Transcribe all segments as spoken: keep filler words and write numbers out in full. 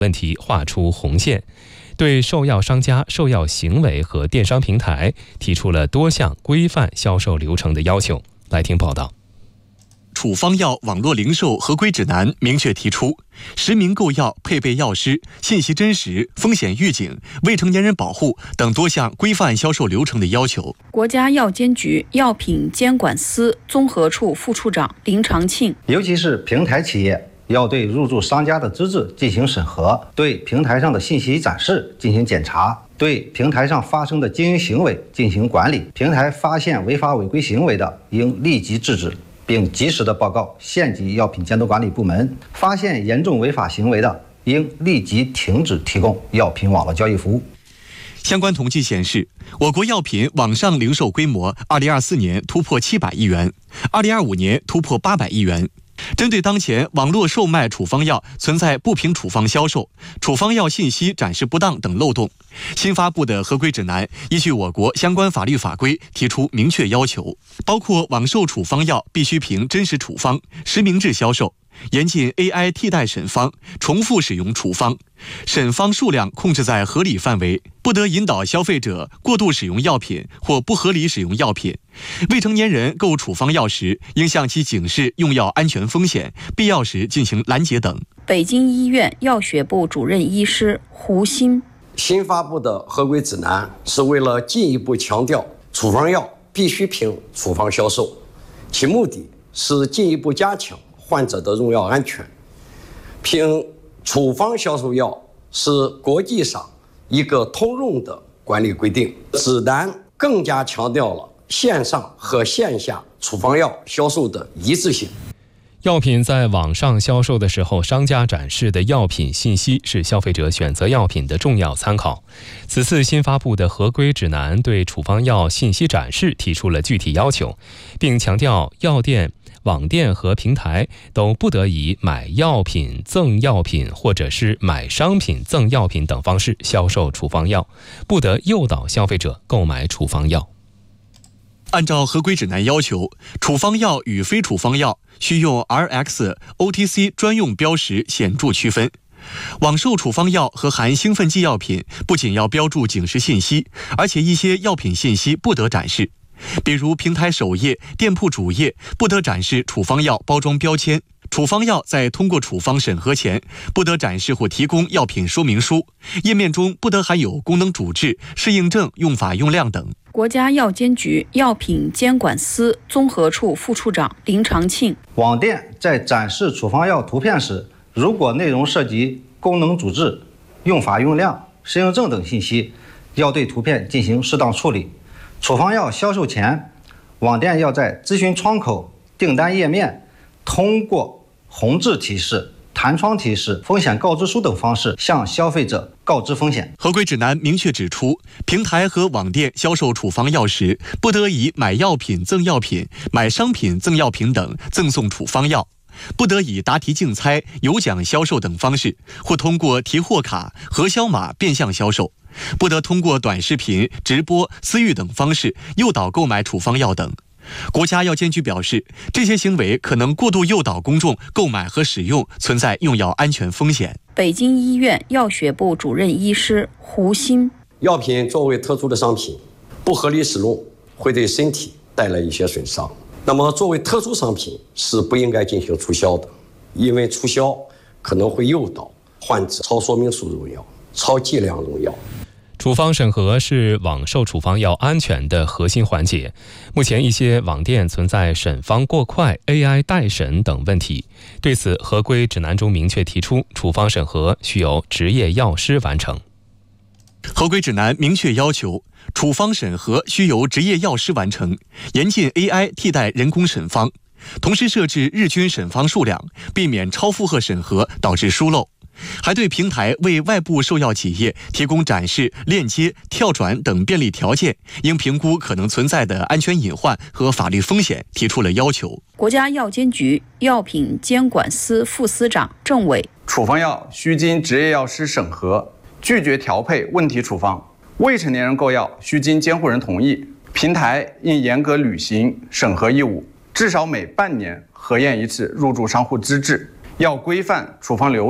问题划出红线，对售药商家、售药行为和电商平台提出了多项规范销售流程的要求。来听报道。 处方药网络零售合规指南明确提出，实名购药、配备药师、信息真实、风险预警、未成年人保护等多项规范销售流程的要求。 国家药监局药品监管司综合处副处长林长庆， 尤其是平台企业要对入驻商家的资质进行审核，对平台上的信息展示进行检查，对平台上发生的经营行为进行管理。平台发现违法违规行为的，应立即制止，并及时的报告县级药品监督管理部门。发现严重违法行为的，应立即停止提供药品网络交易服务。 相关统计显示，我国药品网上零售规模二零二四年突破七百亿元，二零二五年突破八百亿元。针对当前网络售卖处方药存在不凭处方销售、处方药信息展示不当等漏洞，新发布的合规指南依据我国相关法律法规提出明确要求，包括网售处方药必须凭真实处方、实名制销售，严禁 A I 替代审方、重复使用处方，审方数量控制在合理范围，不得引导消费者过度使用药品或不合理使用药品。未成年人购处方药时，应向其警示用药安全风险，必要时进行拦截等。 北京医院药学部主任医师胡鑫， 新发布的合规指南是为了进一步强调处方药必须凭处方销售，其目的是进一步加强患者的用药安全。凭处方销售药是国际上一个通用的管理规定，指南更加强调了线上和线下处方药销售的一致性。 药品在网上销售的时候，商家展示的药品信息是消费者选择药品的重要参考。此次新发布的合规指南对处方药信息展示提出了具体要求，并强调药店、网店和平台都不得以买药品赠药品或者是买商品赠药品等方式销售处方药，不得诱导消费者购买处方药。 按照合规指南要求，处方药与非处方药需用 R X、O T C 专用标识显著区分。网售处方药和含兴奋剂药品不仅要标注警示信息，而且一些药品信息不得展示，比如平台首页、店铺主页不得展示处方药包装标签。处方药在通过处方审核前，不得展示或提供药品说明书，页面中不得含有功能主治、适应症、用法用量等。 国家药监局药品监管司综合处副处长林长庆， 网店在展示处方药图片时，如果内容涉及功能主治、用法用量、适应症等信息，要对图片进行适当处理。处方药销售前，网店要在咨询窗口、订单页面通过红字提示、弹窗提示、风险告知书等方式向消费者告知风险。 合规指南明确指出，平台和网店销售处方药时，不得以买药品赠药品、买商品赠药品等赠送处方药，不得以答题竞猜、有奖销售等方式，或通过提货卡、核销码变相销售，不得通过短视频、直播、私域等方式诱导购买处方药等。国家药监局表示，这些行为可能过度诱导公众购买和使用，存在用药安全风险。 北京医院药学部主任医师胡鑫， 药品作为特殊的商品，不合理使用会对身体带来一些损伤。那么作为特殊商品是不应该进行促销的，因为促销可能会诱导患者超说明书用药、超剂量用药。 处方审核是网售处方药安全的核心环节。目前一些网店存在审方过快、A I 代审等问题。对此，合规指南中明确提出，处方审核需由执业药师完成。 合规指南明确要求，处方审核需由执业药师完成，严禁 A I 替代人工审方，同时设置日均审方数量，避免超负荷审核导致疏漏。还对平台为外部售药企业提供展示、链接、跳转等便利条件，应评估可能存在的安全隐患和法律风险，提出了要求。 国家药监局药品监管司副司长郑伟， 处方药需经执业药师审核，拒绝调配问题处方。未成年人购药需经监护人同意，平台应严格履行审核义务，至少每半年核验一次入驻商户资质，要规范处方流转，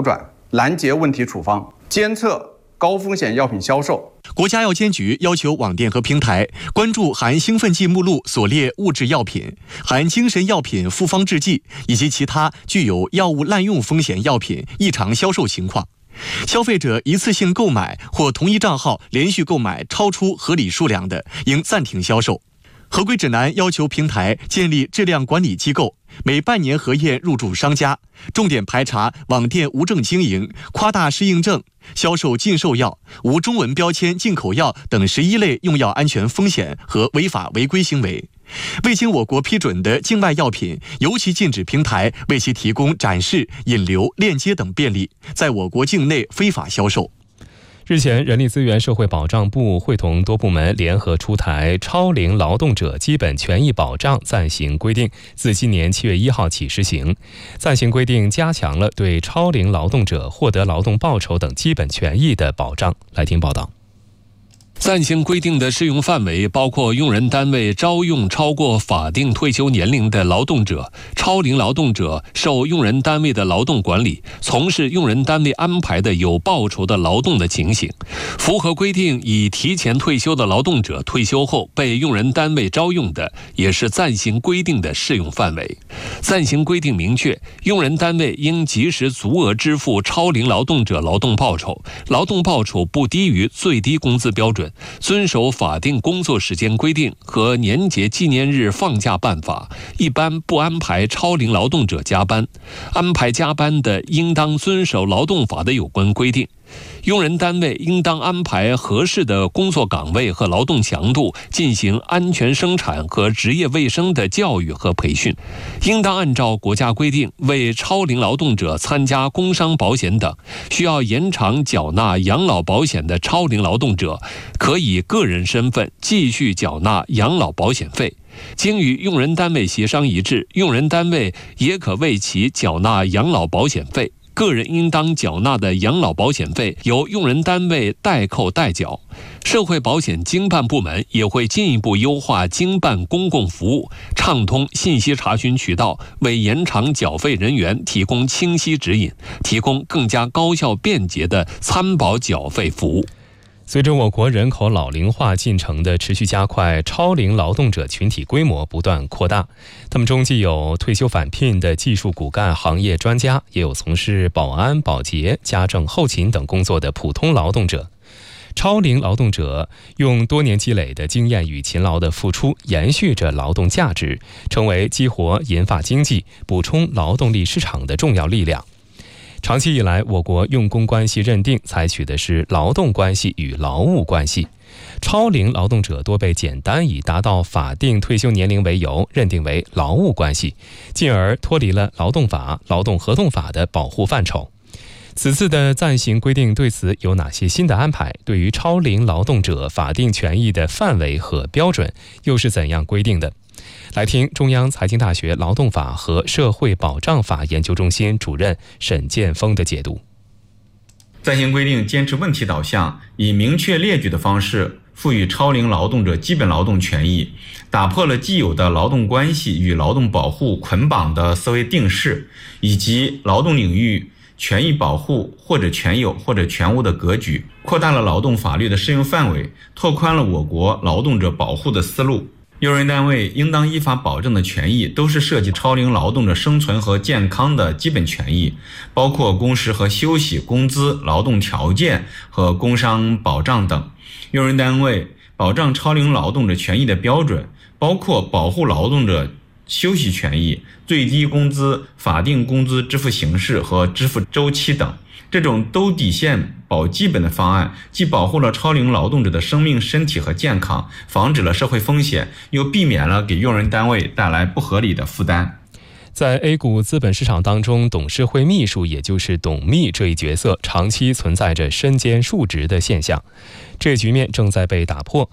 拦截问题处方，监测高风险药品销售。 国家药监局要求网店和平台关注含兴奋剂目录所列物质药品、含精神药品复方制剂以及其他具有药物滥用风险药品异常销售情况。消费者一次性购买或同一账号连续购买超出合理数量的，应暂停销售。合规指南要求平台建立质量管理机构，每半年核验入驻商家，重点排查网店无证经营、夸大适应症、销售禁售药、无中文标签进口药等十一类用药安全风险和违法违规行为。未经我国批准的境外药品，尤其禁止平台为其提供展示、引流、链接等便利，在我国境内非法销售。 日前，人力资源社会保障部会同多部门联合出台《超龄劳动者基本权益保障暂行规定》，自今年七月一号起施行。暂行规定加强了对超龄劳动者获得劳动报酬等基本权益的保障。来听报道。 暂行规定的适用范围包括用人单位招用超过法定退休年龄的劳动者、超龄劳动者受用人单位的劳动管理，从事用人单位安排的有报酬的劳动的情形。符合规定已提前退休的劳动者退休后被用人单位招用的，也是暂行规定的适用范围。暂行规定明确，用人单位应及时足额支付超龄劳动者劳动报酬，劳动报酬不低于最低工资标准，遵守法定工作时间规定和年节纪念日放假办法，一般不安排超龄劳动者加班。安排加班的，应当遵守劳动法的有关规定。用人单位应当安排合适的工作岗位和劳动强度，进行安全生产和职业卫生的教育和培训。应当按照国家规定，为超龄劳动者参加工伤保险等需要延长缴纳养老保险的超龄劳动者，可以个人身份继续缴纳养老保险费。经与用人单位协商一致，用人单位也可为其缴纳养老保险费。个人应当缴纳的养老保险费由用人单位代扣代缴。社会保险经办部门也会进一步优化经办公共服务，畅通信息查询渠道，为延长缴费人员提供清晰指引，提供更加高效便捷的参保缴费服务。 随着我国人口老龄化进程的持续加快，超龄劳动者群体规模不断扩大。他们中既有退休返聘的技术骨干行业专家，也有从事保安、保洁、家政、后勤等工作的普通劳动者。超龄劳动者用多年积累的经验与勤劳的付出，延续着劳动价值，成为激活银发经济、补充劳动力市场的重要力量。长期以来，我国用工关系认定采取的是劳动关系与劳务关系。超龄劳动者多被简单以达到法定退休年龄为由认定为劳务关系，进而脱离了劳动法、劳动合同法的保护范畴。此次的暂行规定对此有哪些新的安排？对于超龄劳动者法定权益的范围和标准又是怎样规定的？来听中央财经大学劳动法和社会保障法研究中心主任沈建峰的解读。 暂行规定坚持问题导向，以明确列举的方式赋予超龄劳动者基本劳动权益，打破了既有的劳动关系与劳动保护捆绑的思维定式，以及劳动领域权益保护或者全有或者全无的格局，扩大了劳动法律的适用范围，拓宽了我国劳动者保护的思路。用人单位应当依法保证的权益，都是涉及超龄劳动者生存和健康的基本权益，包括工时和休息、工资、劳动条件和工伤保障等。用人单位保障超龄劳动者权益的标准，包括保护劳动者休息权益、最低工资、法定工资支付形式和支付周期等。这种兜底线保基本的方案，既保护了超龄劳动者的生命、身体和健康，防止了社会风险，又避免了给用人单位带来不合理的负担。 在 A 股资本市场当中，董事会秘书也就是董秘这一角色，长期存在着身兼数职的现象。这局面正在被打破。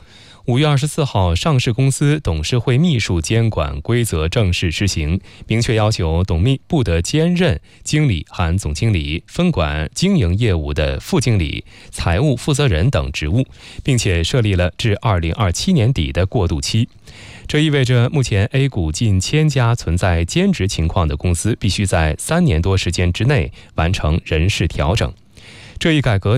五月二十四号，上市公司董事会秘书监管规则正式施行，明确要求董秘不得兼任经理（含总经理）、分管经营业务的副经理、财务负责人等职务，并且设立了至二零二七年底的过渡期。这意味着，目前 A 股近千家存在兼职情况的公司，必须在三年多时间之内完成人事调整。这一改革